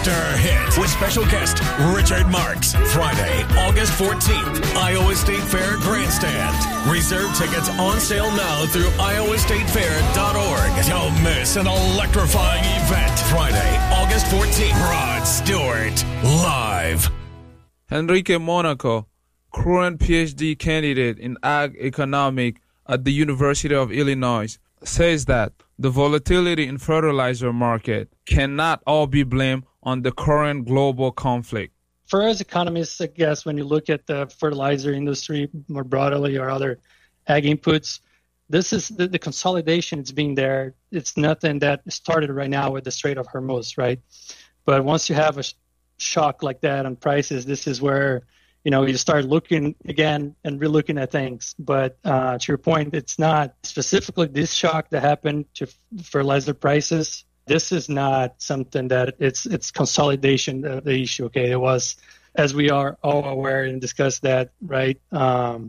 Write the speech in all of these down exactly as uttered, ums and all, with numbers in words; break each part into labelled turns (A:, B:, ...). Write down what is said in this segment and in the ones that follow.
A: after hit with special guest Richard Marks. Friday, August fourteenth, Iowa State Fair Grandstand. Reserve tickets on sale now through iowa state fair dot org. Don't miss an electrifying event. Friday, August fourteenth, Rod Stewart, live.
B: Enrique Monaco, current P H D candidate in ag economic at the University of Illinois, says that the volatility in fertilizer market cannot all be blamed on the current global conflict.
C: For us economists, I guess, when you look at the fertilizer industry more broadly or other ag inputs, this is the, the consolidation that's being there. It's nothing that started right now with the Strait of Hormuz, right? But once you have a sh- shock like that on prices, this is where, you know, you start looking again and re-looking at things. But uh, to your point, it's not specifically this shock that happened to fertilizer prices. This is not something that it's it's consolidation of the issue. Okay, it was, as we are all aware and discussed that, right? Um,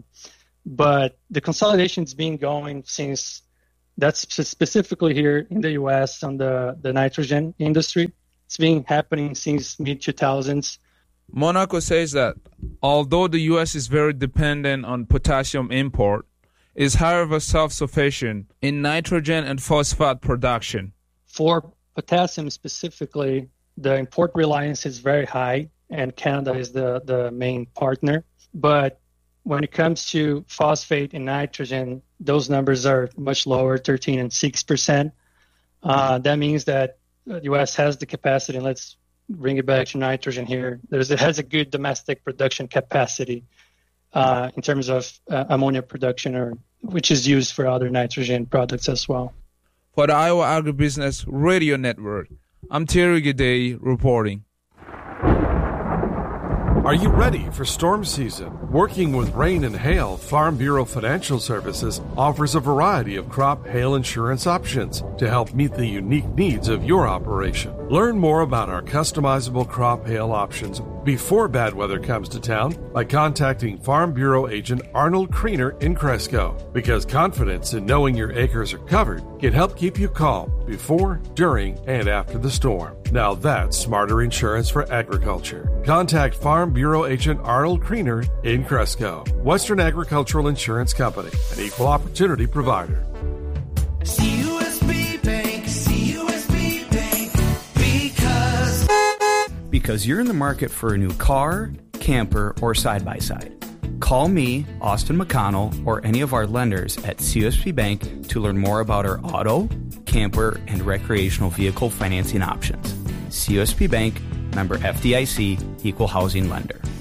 C: but the consolidation's been going since, that's specifically here in the U S on the, the nitrogen industry. It's been happening since mid two thousands.
B: Monaco says that although the U S is very dependent on potassium import, it is however self-sufficient in nitrogen and phosphate production.
C: For potassium specifically, the import reliance is very high, and Canada is the, the main partner. But when it comes to phosphate and nitrogen, those numbers are much lower, thirteen and six percent. Uh, that means that the U S has the capacity, and let's bring it back to nitrogen here. There's, it has a good domestic production capacity uh, in terms of uh, ammonia production, or which is used for other nitrogen products as well.
B: For the Iowa Agribusiness Radio Network, I'm Terry Gidey reporting.
D: Are you ready for storm season? Working with rain and hail, Farm Bureau Financial Services offers a variety of crop hail insurance options to help meet the unique needs of your operation. Learn more about our customizable crop hail options before bad weather comes to town by contacting Farm Bureau agent Arnold Kriener in Cresco, because confidence in knowing your acres are covered can help keep you calm before, during, and after the storm. Now that's smarter insurance for agriculture. Contact Farm Bureau agent Arnold Kriener in Cresco. Western Agricultural Insurance Company, an equal opportunity provider.
E: C U S B Bank, C U S B Bank, because...
F: Because you're in the market for a new car, camper, or side-by-side. Call me, Austin McConnell, or any of our lenders at C U S B Bank to learn more about our auto, camper, and recreational vehicle financing options. C U S B Bank, member F D I C, equal housing lender.